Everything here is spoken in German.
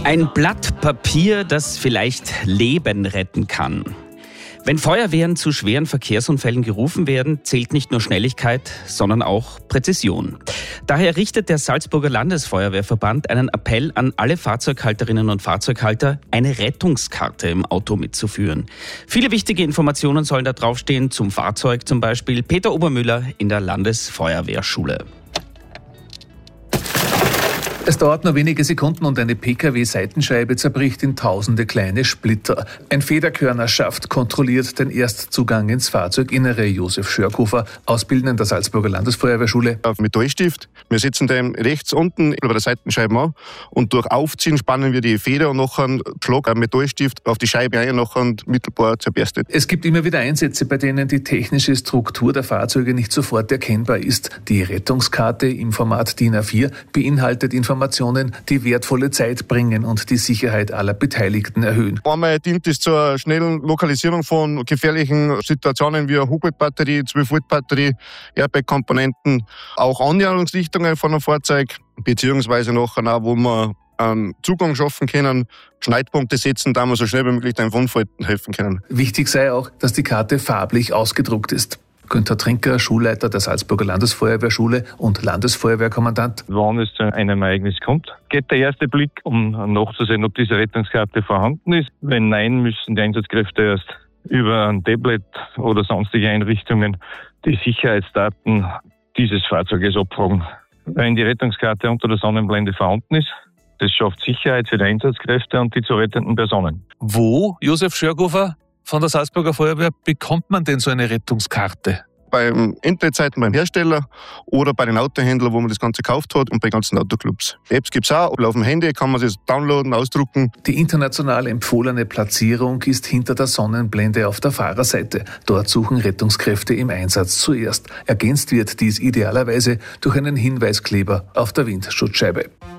Ein Blatt Papier, das vielleicht Leben retten kann. Wenn Feuerwehren zu schweren Verkehrsunfällen gerufen werden, zählt nicht nur Schnelligkeit, sondern auch Präzision. Daher richtet der Salzburger Landesfeuerwehrverband einen Appell an alle Fahrzeughalterinnen und Fahrzeughalter, eine Rettungskarte im Auto mitzuführen. Viele wichtige Informationen sollen da draufstehen, zum Fahrzeug zum Beispiel. Peter Obermüller in der Landesfeuerwehrschule. Es dauert nur wenige Sekunden und eine Pkw-Seitenscheibe zerbricht in tausende kleine Splitter. Ein Federkörnerschaft kontrolliert den Erstzugang ins Fahrzeuginnere. Josef Schörkofer, Ausbildender in der Salzburger Landesfeuerwehrschule. Auf Metallstift. Wir setzen den rechts unten über der Seitenscheibe an und durch Aufziehen spannen wir die Feder und nachher Schlag am Metallstift auf die Scheibe ein und nachher mittelbar zerberstet. Es gibt immer wieder Einsätze, bei denen die technische Struktur der Fahrzeuge nicht sofort erkennbar ist. Die Rettungskarte im Format DIN A4 beinhaltet Informationen, die wertvolle Zeit bringen und die Sicherheit aller Beteiligten erhöhen. Einmal dient es zur schnellen Lokalisierung von gefährlichen Situationen wie eine Hochvoltbatterie, 12-Volt-Batterie, Airbag-Komponenten, auch Annäherungsrichtungen von einem Fahrzeug, beziehungsweise nachher auch, wo wir Zugang schaffen können, Schneidpunkte setzen, da wir so schnell wie möglich den Unfall helfen können. Wichtig sei auch, dass die Karte farblich ausgedruckt ist. Günther Trinker, Schulleiter der Salzburger Landesfeuerwehrschule und Landesfeuerwehrkommandant. Wann es zu einem Ereignis kommt, geht der erste Blick, um nachzusehen, ob diese Rettungskarte vorhanden ist. Wenn nein, müssen die Einsatzkräfte erst über ein Tablet oder sonstige Einrichtungen die Sicherheitsdaten dieses Fahrzeuges abfragen. Wenn die Rettungskarte unter der Sonnenblende vorhanden ist, das schafft Sicherheit für die Einsatzkräfte und die zu rettenden Personen. Wo, Josef Schörkofer, von der Salzburger Feuerwehr bekommt man denn so eine Rettungskarte? Beim Internetseiten beim Hersteller oder bei den Autohändlern, wo man das Ganze gekauft hat und bei ganzen Autoclubs. Apps gibt es auch, auf dem Handy kann man das downloaden, ausdrucken. Die international empfohlene Platzierung ist hinter der Sonnenblende auf der Fahrerseite. Dort suchen Rettungskräfte im Einsatz zuerst. Ergänzt wird dies idealerweise durch einen Hinweiskleber auf der Windschutzscheibe.